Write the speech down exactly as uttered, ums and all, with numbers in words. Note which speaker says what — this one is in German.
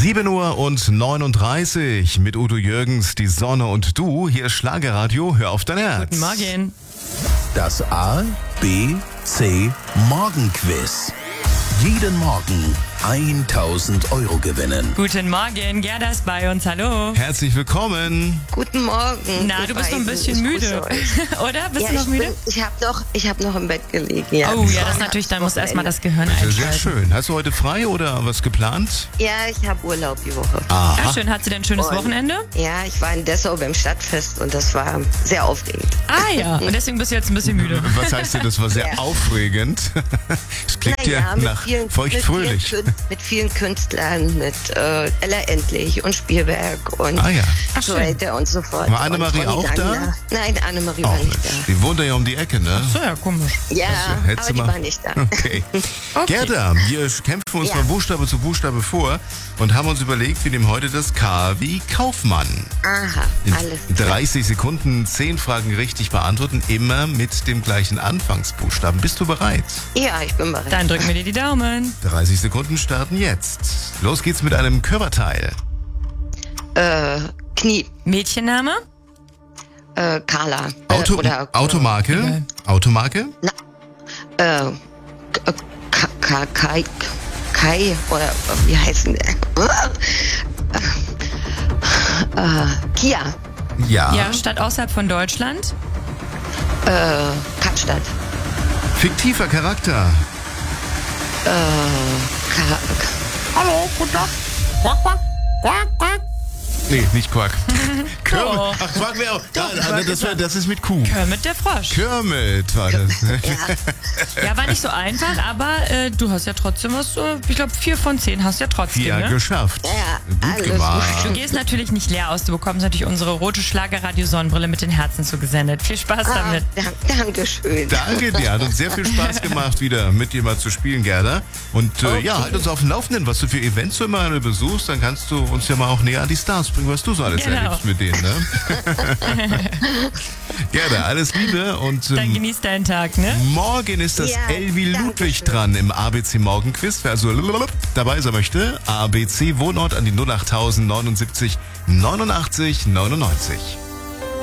Speaker 1: sieben Uhr und neununddreißig mit Udo Jürgens, die Sonne und du. Hier ist Schlagerradio, hör auf dein Herz.
Speaker 2: Guten Morgen.
Speaker 3: Das A, B, C Morgenquiz. Jeden Morgen tausend Euro gewinnen.
Speaker 2: Guten Morgen, Gerda ist bei uns, hallo.
Speaker 1: Herzlich willkommen.
Speaker 4: Guten Morgen.
Speaker 2: Na, du bist noch ein bisschen müde, oder? Bist
Speaker 4: ja,
Speaker 2: du noch
Speaker 4: ich
Speaker 2: müde?
Speaker 4: Bin, ich habe noch, ich hab noch im Bett gelegen, ja.
Speaker 2: Oh ja, das ist natürlich, dann muss erstmal das Gehirn
Speaker 1: Das ist
Speaker 2: einschalten.
Speaker 1: sehr schön. Hast du heute frei oder was geplant?
Speaker 4: Ja, ich habe Urlaub die Woche.
Speaker 1: Aha.
Speaker 2: Ja, schön. Hat sie denn ein schönes
Speaker 4: Und-
Speaker 2: Wochenende?
Speaker 4: Ja, ich war in Dessau beim Stadtfest und das war sehr aufregend.
Speaker 2: Ah ja, und deswegen bist du jetzt ein bisschen müde.
Speaker 1: Was heißt denn, das war sehr
Speaker 4: Ja.
Speaker 1: aufregend? Es klingt
Speaker 4: Naja,
Speaker 1: ja
Speaker 4: mit
Speaker 1: nach
Speaker 4: vielen,
Speaker 1: feuchtfröhlich.
Speaker 4: Mit vielen, Kün- mit vielen Künstlern, mit äh, Ella Endlich und Spielberg und
Speaker 1: Ah ja.
Speaker 2: Ach,
Speaker 4: so
Speaker 2: schön.
Speaker 4: weiter und so fort.
Speaker 1: War Annemarie
Speaker 4: Und Ronny
Speaker 1: auch da?
Speaker 4: Daniel. Nein, Annemarie war
Speaker 1: Auch
Speaker 4: nicht
Speaker 1: nicht. Die wohnt ja um die Ecke, ne?
Speaker 2: So, ja, komisch.
Speaker 4: da. Ja,
Speaker 1: Hättest
Speaker 4: aber
Speaker 1: du
Speaker 4: die
Speaker 1: mal-
Speaker 4: war nicht da.
Speaker 1: Okay.
Speaker 2: Okay.
Speaker 1: Gerda, wir kämpfen uns
Speaker 4: Ja.
Speaker 1: mal Buchstabe zu Buchstabe vor und haben uns überlegt, wir nehmen heute das K wie Kaufmann.
Speaker 4: Aha,
Speaker 1: In
Speaker 4: alles klar.
Speaker 1: dreißig Sekunden zehn Fragen richtig beantworten, immer mit dem gleichen Anfangsbuchstaben. Bist du bereit?
Speaker 4: Ja, ich bin bereit.
Speaker 2: Dann drücken wir dir die Daumen.
Speaker 1: dreißig Sekunden starten jetzt. Los geht's mit einem Körperteil.
Speaker 4: Äh, Knie,
Speaker 2: Mädchenname?
Speaker 4: äh, Carla.
Speaker 1: Auto,
Speaker 4: äh, oder,
Speaker 1: Automarke.
Speaker 2: Egal.
Speaker 1: Automarke.
Speaker 4: Äh, K- K- K- Kai, Kai, oder äh, wie heißen der? Äh, Kia,
Speaker 1: Ja.
Speaker 2: Ja, Stadt außerhalb von Deutschland?
Speaker 4: äh, Kapstadt,
Speaker 1: Fiktiver Charakter.
Speaker 4: Ka
Speaker 5: Hallo, guten Tag. Quack, quack, quack, quack.
Speaker 1: Nee, nicht Quark. Kermit.
Speaker 2: Doch.
Speaker 1: Ach, Quark wäre auch.
Speaker 2: Doch,
Speaker 1: Ah,
Speaker 2: Quark
Speaker 1: das,
Speaker 2: ist
Speaker 1: war,
Speaker 2: er.
Speaker 1: das ist mit Kuh.
Speaker 2: Kermit der Frosch.
Speaker 1: Kermit war das.
Speaker 2: Ja, war nicht so einfach, aber äh, du hast ja trotzdem was, äh, ich glaube vier von zehn hast ja trotzdem,
Speaker 1: Ja,
Speaker 2: ne?
Speaker 1: geschafft.
Speaker 4: Ja,
Speaker 1: Gut
Speaker 4: alles
Speaker 1: gemacht.
Speaker 2: Du gehst natürlich nicht leer aus, du bekommst natürlich unsere rote Schlagerradio-Sonnenbrille mit den Herzen zugesendet. Viel Spaß
Speaker 4: Ah,
Speaker 2: damit.
Speaker 4: dank, Dankeschön.
Speaker 1: Danke dir, hat uns sehr viel Spaß gemacht, wieder mit dir mal zu spielen, Gerda. Und äh, ja, halt uns auf dem Laufenden, was du für Events so immer besuchst, dann kannst du uns ja mal auch näher an die Stars bringen, was du so alles
Speaker 2: Genau.
Speaker 1: erlebst mit denen, ne? Gerda, alles Liebe und
Speaker 2: Dann
Speaker 1: ähm,
Speaker 2: genieß deinen Tag, ne?
Speaker 1: morgen ist das
Speaker 4: Ja,
Speaker 1: Elvi
Speaker 4: danke
Speaker 1: Ludwig
Speaker 4: schön.
Speaker 1: dran im A B C Morgenquiz. Wer also dabei sein möchte, A B C Wohnort an die null acht neunundsiebzig neunundachtzig neunundneunzig.